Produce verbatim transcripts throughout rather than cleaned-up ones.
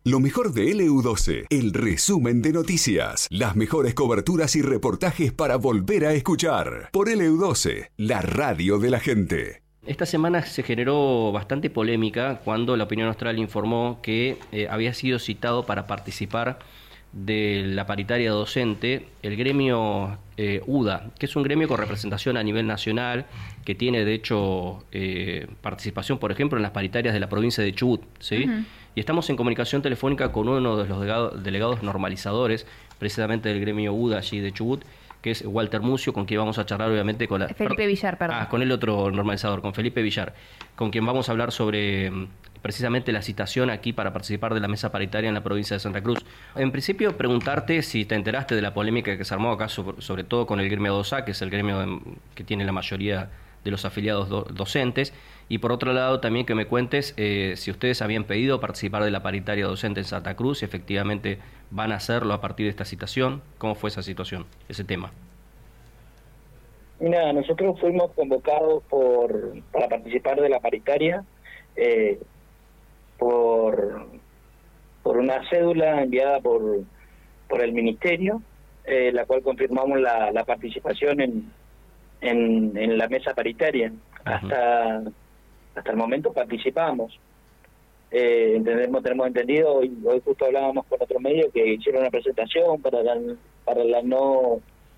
Lo mejor de L U doce, el resumen de noticias, las mejores coberturas y reportajes para volver a escuchar. Por L U doce, la radio de la gente. Esta semana se generó bastante polémica cuando la Opinión Austral informó que eh, había sido citado para participar de la paritaria docente el gremio eh, U D A, que es un gremio con representación a nivel nacional, que tiene de hecho eh, participación, por ejemplo, en las paritarias de la provincia de Chubut, ¿sí? Uh-huh. Y estamos en comunicación telefónica con uno de los delegados, delegados normalizadores, precisamente del gremio U D A allí de Chubut, que es Walter Mucio, con quien vamos a charlar obviamente con la... Felipe Villar, perdón. Ah, con el otro normalizador, con Felipe Villar, con quien vamos a hablar sobre precisamente la citación aquí para participar de la mesa paritaria en la provincia de Santa Cruz. En principio, preguntarte si te enteraste de la polémica que se armó acá, sobre, sobre todo con el gremio DOSAC, que es el gremio que tiene la mayoría de los afiliados do, docentes, y por otro lado también que me cuentes eh, si ustedes habían pedido participar de la paritaria docente en Santa Cruz, si efectivamente van a hacerlo a partir de esta citación. ¿Cómo fue esa situación, ese tema? Mira, nosotros fuimos convocados por para participar de la paritaria eh, por por una cédula enviada por por el ministerio, eh, la cual confirmamos la, la participación en, en en la mesa paritaria. Ajá. Hasta hasta el momento participamos. Eh, entendemos, tenemos entendido, hoy, hoy justo hablábamos con otro medio que hicieron una presentación para la, para la no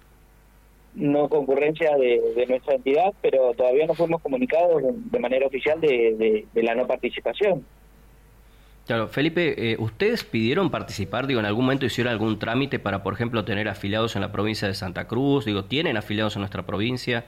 no concurrencia de, de nuestra entidad, pero todavía no fuimos comunicados de, de manera oficial de, de, de la no participación. Claro, Felipe, eh, ¿ustedes pidieron participar? Digo, ¿en algún momento hicieron algún trámite para, por ejemplo, tener afiliados en la provincia de Santa Cruz? Digo, ¿tienen afiliados en nuestra provincia?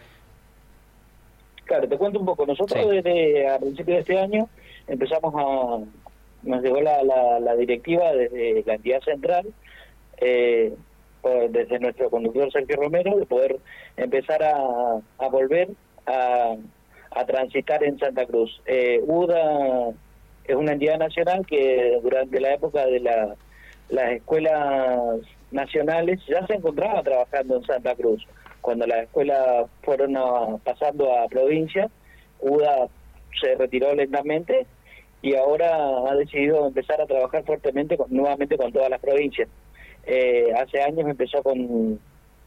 Claro, te cuento un poco. Nosotros sí. desde a principios de este año empezamos a... nos llegó la, la, la directiva desde la entidad central, eh, desde nuestro conductor Sergio Romero, de poder empezar a, a volver a, a transitar en Santa Cruz. Eh, U D A es una entidad nacional que durante la época de la, las escuelas nacionales ya se encontraba trabajando en Santa Cruz. Cuando las escuelas fueron a, pasando a provincia, U D A se retiró lentamente y ahora ha decidido empezar a trabajar fuertemente con, nuevamente con todas las provincias. Eh, hace años empezó con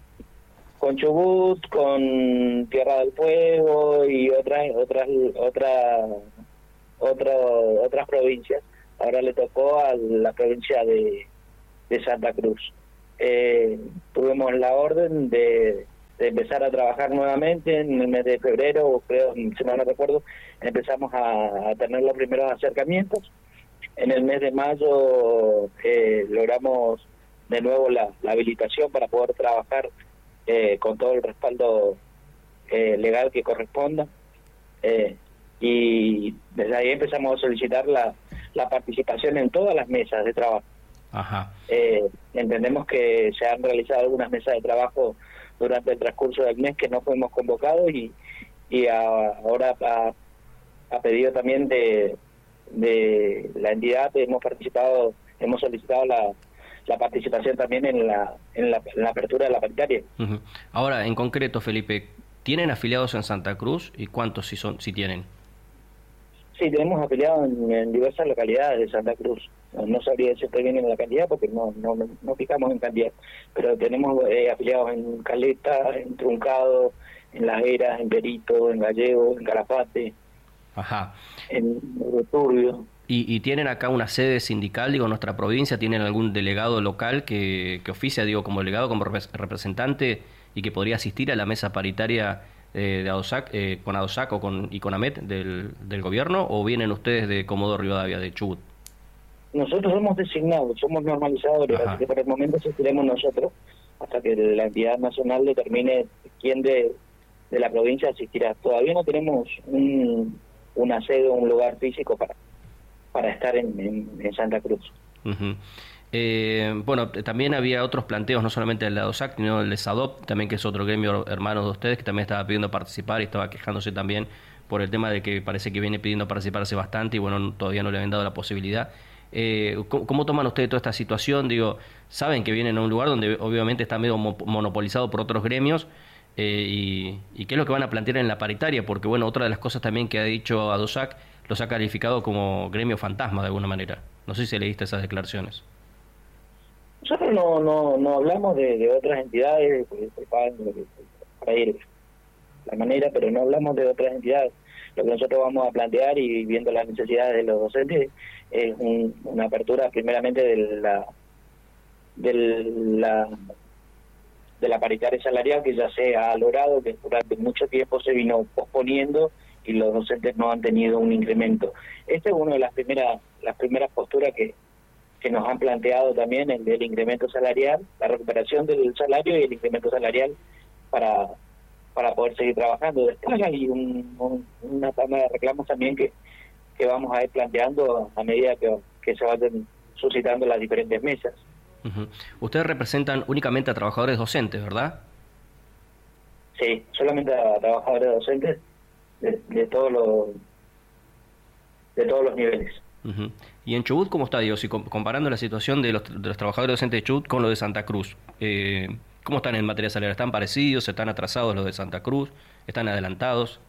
con Chubut, con Tierra del Fuego y otras otras otras otras otras provincias. Ahora le tocó a la provincia de, de Santa Cruz. Eh, tuvimos la orden de, de empezar a trabajar nuevamente en el mes de febrero, creo, si no me recuerdo, empezamos a, a tener los primeros acercamientos. En el mes de mayo eh, logramos de nuevo la, la habilitación para poder trabajar eh, con todo el respaldo eh, legal que corresponda, eh, y desde ahí empezamos a solicitar la, la participación en todas las mesas de trabajo. Ajá. Eh, entendemos que se han realizado algunas mesas de trabajo durante el transcurso del mes que no fuimos convocados y, y a, ahora a, a pedido también de, de la entidad hemos participado, hemos solicitado la la participación también en la, en la en la apertura de la paritaria. Uh-huh. Ahora, en concreto, Felipe, ¿tienen afiliados en Santa Cruz y cuántos si son si tienen? Sí, tenemos afiliados en, en diversas localidades de Santa Cruz. No, no sabría decirte bien en la cantidad porque no no no, no fijamos en cantidad, pero tenemos eh, afiliados en Caleta, en Truncado, en Las Heras, en Perito, en Gallego, en Calafate, Ajá. en Turbio. ¿Y, ¿Y tienen acá una sede sindical, digo, en nuestra provincia? ¿Tienen algún delegado local que, que oficia, digo, como delegado, como representante y que podría asistir a la mesa paritaria eh, de ADOSAC, eh, con ADOSAC o con, y con AMET del, del gobierno, o vienen ustedes de Comodoro Rivadavia, de Chubut? Nosotros somos designados, somos normalizadores, Ajá. así que por el momento asistiremos nosotros hasta que la entidad nacional determine quién de, de la provincia asistirá. Todavía no tenemos un, una sede o un lugar físico para para estar en, en, en Santa Cruz. Uh-huh. Eh, bueno, también había otros planteos, no solamente el de ADOSAC, sino el de SADOP, también, que es otro gremio hermano de ustedes, que también estaba pidiendo participar y estaba quejándose también por el tema de que parece que viene pidiendo participar hace bastante y bueno, todavía no le habían dado la posibilidad. Eh, ¿cómo, ¿Cómo toman ustedes toda esta situación? Digo, saben que vienen a un lugar donde obviamente está medio monopolizado por otros gremios, eh, y, y qué es lo que van a plantear en la paritaria, porque bueno, otra de las cosas también que ha dicho ADOSAC, los ha calificado como gremio fantasma de alguna manera. No sé si leíste esas declaraciones. Nosotros no no no hablamos de, de otras entidades, para ir la manera, pero no hablamos de otras entidades. Lo que nosotros vamos a plantear, y viendo las necesidades de los docentes, es un, una apertura primeramente de la de la de la paritaria salarial, que ya se ha logrado, que durante mucho tiempo se vino posponiendo y los docentes no han tenido un incremento. Esta es una de las primeras las primeras posturas que que nos han planteado también, el del incremento salarial, la recuperación del salario y el incremento salarial para para poder seguir trabajando. Después hay un, un, una tanda de reclamos también que, que vamos a ir planteando a medida que, que se vayan suscitando las diferentes mesas. Uh-huh. Ustedes representan únicamente a trabajadores docentes, ¿verdad? Sí, solamente a trabajadores docentes de, de todos los de todos los niveles. Uh-huh. ¿Y en Chubut cómo está, Dios? Si comparando la situación de los, de los trabajadores docentes de Chubut con lo de Santa Cruz, eh, ¿cómo están en materia salarial? ¿Están parecidos? ¿Están atrasados los de Santa Cruz? ¿Están adelantados?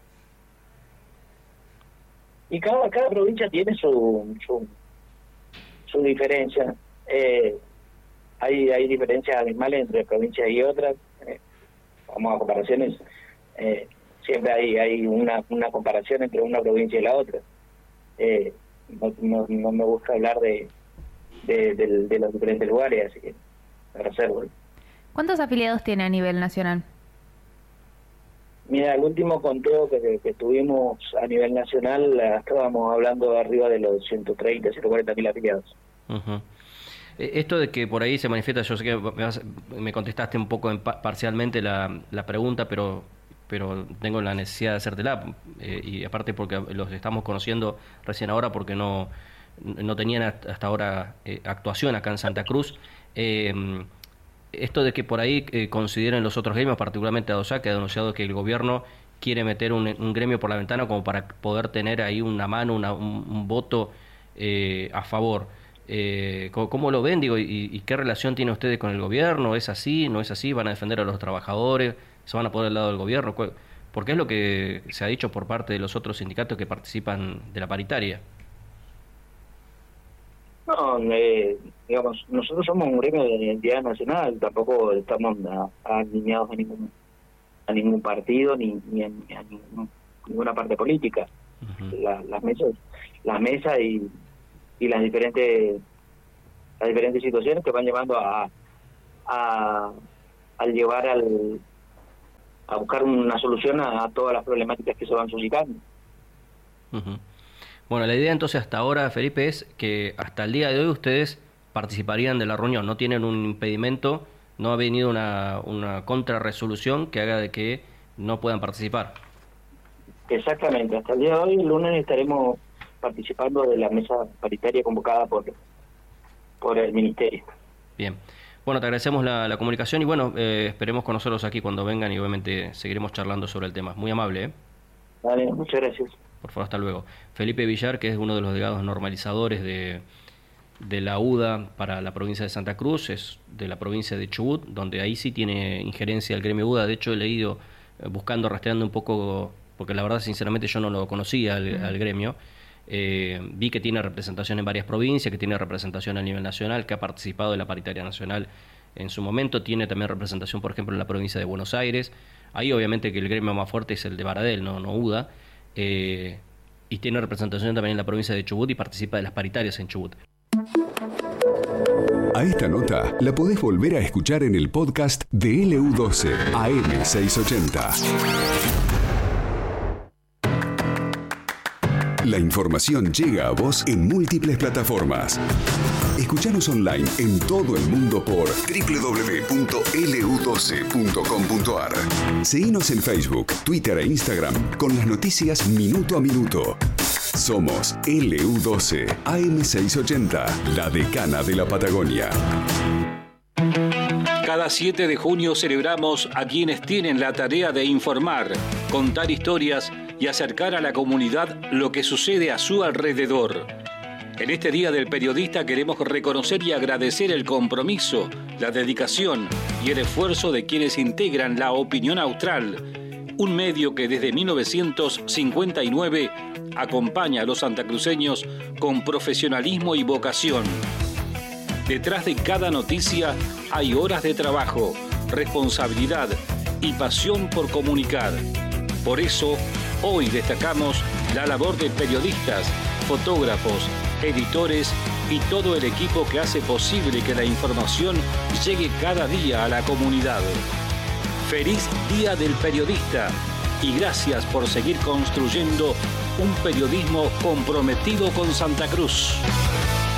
Y cada cada provincia tiene su su, su diferencia. Eh, hay hay diferencias abismales entre provincias y otras. Eh, vamos a comparaciones. Eh, siempre hay hay una una comparación entre una provincia y la otra. Eh, no, no, no me gusta hablar de de, de de los diferentes lugares, así que me reservo. ¿Cuántos afiliados tiene a nivel nacional? Mira, el último conteo que, que tuvimos a nivel nacional, estábamos hablando de arriba de los ciento treinta, ciento cuarenta mil afiliados. Uh-huh. Esto de que por ahí se manifiesta, yo sé que me, vas, me contestaste un poco en pa- parcialmente la, la pregunta, pero pero tengo la necesidad de hacértela, eh, y aparte porque los estamos conociendo recién ahora porque no, no tenían hasta ahora eh, actuación acá en Santa Cruz. Eh, Esto de que por ahí eh, consideren los otros gremios, particularmente ADOSAC, que ha denunciado que el gobierno quiere meter un, un gremio por la ventana como para poder tener ahí una mano, una, un, un voto eh, a favor. Eh, ¿cómo, ¿Cómo lo ven? Digo, y, ¿y qué relación tiene ustedes con el gobierno? ¿Es así? ¿No es así? ¿Van a defender a los trabajadores? ¿Se van a poner al lado del gobierno? Porque es lo que se ha dicho por parte de los otros sindicatos que participan de la paritaria. No, eh, digamos, nosotros somos un gremio de identidad nacional, tampoco estamos a, a alineados a ningún a ningún partido ni, ni, a, ni a ningún, ninguna parte política. Uh-huh. La, las mesas, las mesas y, y las diferentes las diferentes situaciones que van llevando a a, a llevar al a buscar una solución a, a todas las problemáticas que se van suscitando. Uh-huh. Bueno, la idea entonces hasta ahora, Felipe, es que hasta el día de hoy ustedes participarían de la reunión, no tienen un impedimento, no ha venido una, una contrarresolución que haga de que no puedan participar. Exactamente, hasta el día de hoy, el lunes, estaremos participando de la mesa paritaria convocada por, por el Ministerio. Bien, bueno, te agradecemos la, la comunicación y bueno, eh, esperemos conocerlos aquí cuando vengan y obviamente seguiremos charlando sobre el tema. Muy amable, ¿eh? Vale, muchas gracias. Por favor, hasta luego. Felipe Villar, que es uno de los delegados normalizadores de, de la U D A para la provincia de Santa Cruz, es de la provincia de Chubut, donde ahí sí tiene injerencia el gremio U D A. De hecho, he leído, eh, buscando, rastreando un poco, porque la verdad, sinceramente, yo no lo conocía al, uh-huh. al gremio. Eh, vi que tiene representación en varias provincias, que tiene representación a nivel nacional, que ha participado de la paritaria nacional en su momento. Tiene también representación, por ejemplo, en la provincia de Buenos Aires. Ahí, obviamente, que el gremio más fuerte es el de Baradel, no, no U D A. Eh, y tiene representación también en la provincia de Chubut y participa de las paritarias en Chubut. A esta nota la podés volver a escuchar en el podcast de L U doce A M seiscientos ochenta. La información llega a vos en múltiples plataformas. Escuchanos online en todo el mundo por doble u doble u doble u punto L U doce punto com punto A R. Seguinos en Facebook, Twitter e Instagram con las noticias minuto a minuto. Somos L U doce A M seiscientos ochenta, la decana de la Patagonia. Cada siete de junio celebramos a quienes tienen la tarea de informar, contar historias y acercar a la comunidad lo que sucede a su alrededor. En este Día del Periodista queremos reconocer y agradecer el compromiso, la dedicación y el esfuerzo de quienes integran La Opinión Austral, un medio que desde mil novecientos cincuenta y nueve acompaña a los santacruceños con profesionalismo y vocación. Detrás de cada noticia hay horas de trabajo, responsabilidad y pasión por comunicar. Por eso, hoy destacamos la labor de periodistas, fotógrafos, editores y todo el equipo que hace posible que la información llegue cada día a la comunidad. ¡Feliz Día del Periodista! Y gracias por seguir construyendo un periodismo comprometido con Santa Cruz.